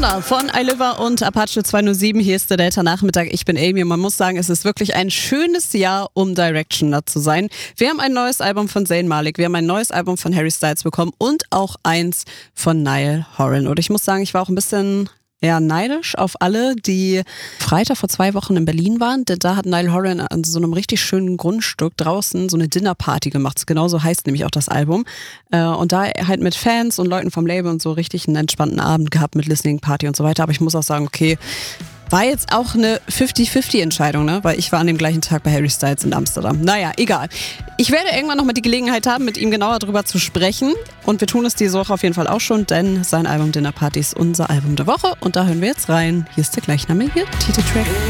Thunder von iLiver und Apache 207. Hier ist der Delta-Nachmittag. Ich bin Amy und man muss sagen, es ist wirklich ein schönes Jahr, um Directioner zu sein. Wir haben ein neues Album von Zayn Malik, wir haben ein neues Album von Harry Styles bekommen und auch eins von Niall Horan. Und ich muss sagen, ich war auch ein bisschen neidisch auf alle, die Freitag vor 2 Wochen in Berlin waren, denn da hat Niall Horan an so einem richtig schönen Grundstück draußen so eine Dinnerparty gemacht. Genauso heißt nämlich auch das Album. Und da halt mit Fans und Leuten vom Label und so richtig einen entspannten Abend gehabt mit Listening Party und so weiter. Aber ich muss auch sagen, okay, war jetzt auch eine 50-50-Entscheidung, ne? Weil ich war an dem gleichen Tag bei Harry Styles in Amsterdam. Naja, egal. Ich werde irgendwann nochmal die Gelegenheit haben, mit ihm genauer darüber zu sprechen. Und wir tun es diese Woche auf jeden Fall auch schon, denn sein Album Dinner Party ist unser Album der Woche. Und da hören wir jetzt rein. Hier ist der gleichnamige Titeltrack.